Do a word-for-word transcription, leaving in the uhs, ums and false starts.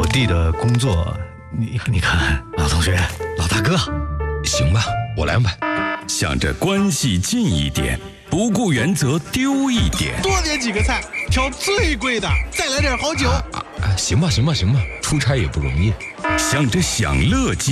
我弟的工作，你你看，老同学，老大哥， 行吧，我来安排。 想着关系近一点，不顾原则丢一点， 多点几个菜，挑最贵的，再来点好酒。 啊啊啊！行吧，行吧，行吧，出差也不容易。 想着享乐